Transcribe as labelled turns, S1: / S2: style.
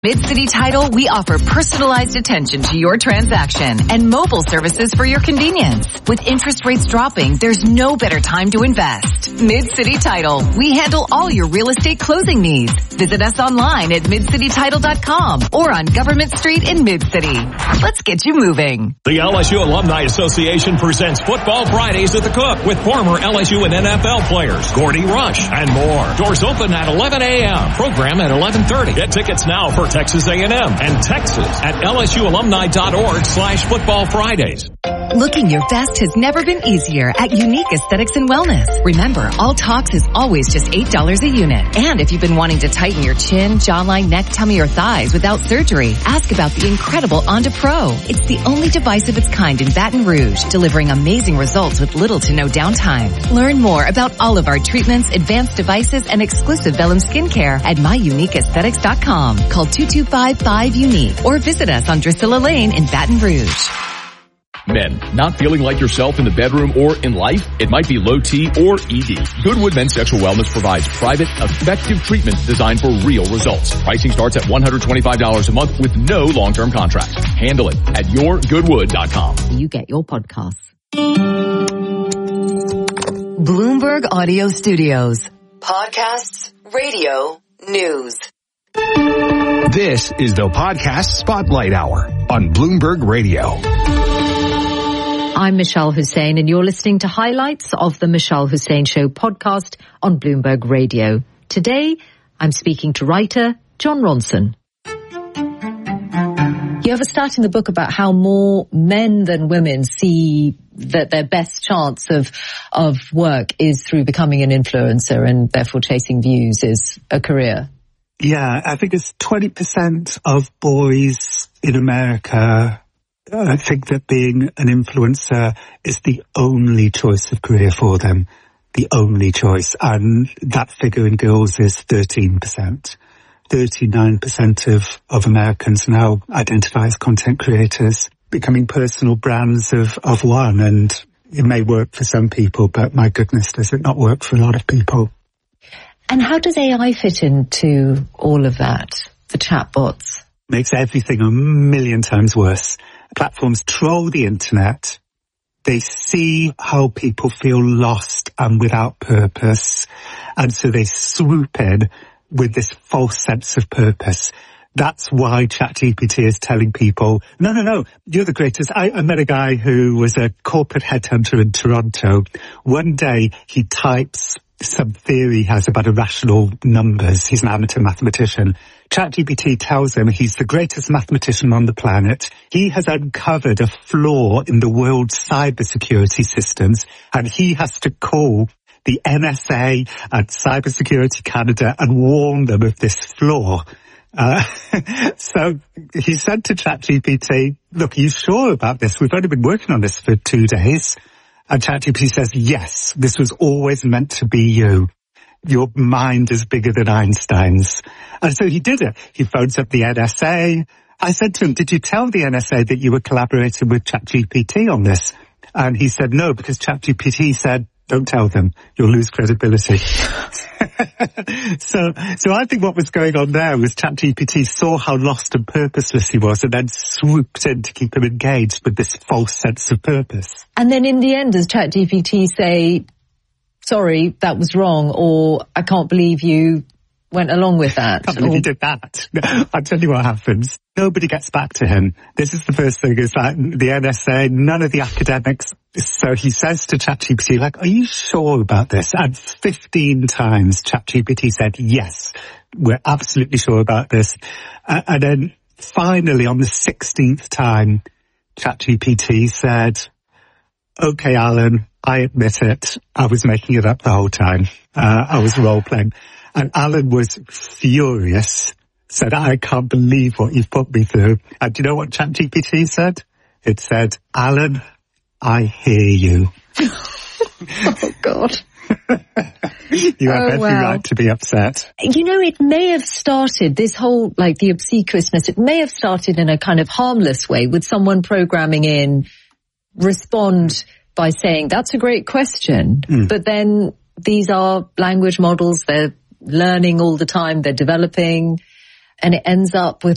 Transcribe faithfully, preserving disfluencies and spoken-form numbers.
S1: Mid-City Title, we offer personalized attention to your transaction and mobile services for your convenience. With interest rates dropping, there's no better time to invest. Mid-City Title, we handle all your real estate closing needs. Visit us online at mid city title dot com or on Government Street in Mid-City. Let's get you moving.
S2: The L S U Alumni Association presents Football Fridays at the Cook with former L S U and N F L players, Gordy Rush, and more. Doors open at eleven a.m. Program at eleven thirty. Get tickets now for Texas A and M and Texas at L S U alumni dot org slash football Fridays.
S1: Looking your best has never been easier at Unique Aesthetics and Wellness. Remember, all Tox is always just eight dollars a unit. And if you've been wanting to tighten your chin, jawline, neck, tummy, or thighs without surgery, ask about the incredible Onda Pro. It's the only device of its kind in Baton Rouge, delivering amazing results with little to no downtime. Learn more about all of our treatments, advanced devices, and exclusive Vellum skincare at my unique aesthetics dot com. Call two two five five unique or visit us on Drusilla Lane in Baton Rouge.
S3: Men, not feeling like yourself in the bedroom or in life? It might be low T or E D. Goodwood Men's Sexual Wellness provides private, effective treatment designed for real results. Pricing starts at one hundred twenty-five dollars a month with no long-term contract. Handle it at your goodwood dot com.
S1: You get your podcasts. Bloomberg Audio Studios. Podcasts, radio, news.
S4: This is the Podcast Spotlight Hour on Bloomberg Radio.
S5: I'm Michelle Hussein, and you're listening to highlights of the Michelle Hussein Show podcast on Bloomberg Radio. Today, I'm speaking to writer Jon Ronson. You have a stat in the book about how more men than women see that their best chance of of work is through becoming an influencer, and therefore chasing views is a career.
S6: Yeah, I think it's twenty percent of boys in America I think that being an influencer is the only choice of career for them, the only choice. And that figure in girls is thirteen percent. thirty-nine percent of, of Americans now identify as content creators, becoming personal brands of, of one. And it may work for some people, but my goodness, does it not work for a lot of people?
S5: And how does A I fit into all of that, the chatbots?
S6: Makes everything a million times worse. Platforms troll the internet. They see how people feel lost and without purpose. And so they swoop in with this false sense of purpose. That's why ChatGPT is telling people, no, no, no, you're the greatest. I, I met a guy who was a corporate headhunter in Toronto. One day he types some theory he has about irrational numbers. He's an amateur mathematician. ChatGPT tells him he's the greatest mathematician on the planet. He has uncovered a flaw in the world's cybersecurity systems, and he has to call the N S A and Cybersecurity Canada and warn them of this flaw. Uh, so he said to ChatGPT, look, are you sure about this? We've only been working on this for two days. And ChatGPT says, yes, this was always meant to be you. Your mind is bigger than Einstein's. And so he did it. He phones up the N S A. I said to him, did you tell the N S A that you were collaborating with ChatGPT on this? And he said, no, because ChatGPT said, don't tell them, you'll lose credibility. so, so I think what was going on there was ChatGPT saw how lost and purposeless he was and then swooped in to keep him engaged with this false sense of purpose.
S5: And then in the end, does ChatGPT say, sorry, that was wrong, or I can't believe you went along with that?
S6: I can't believe
S5: or...
S6: you did that. I'll tell you what happens. Nobody gets back to him. This is the first thing, is that the N S A, none of the academics. So he says to ChatGPT, like, are you sure about this? And fifteen times ChatGPT said, yes, we're absolutely sure about this. Uh, and then finally on the sixteenth time, ChatGPT said, okay, Alan, I admit it. I was making it up the whole time. Uh, I was role playing. And Alan was furious, said, I can't believe what you've put me through. And do you know what ChatGPT said? It said, Alan, I hear you.
S5: Oh, God.
S6: You have
S5: oh,
S6: every
S5: wow.
S6: right to be upset.
S5: You know, it may have started, this whole, like, the obsequiousness, it may have started in a kind of harmless way with someone programming in, respond by saying, that's a great question. Mm. But then these are language models, they're learning all the time, they're developing, and it ends up with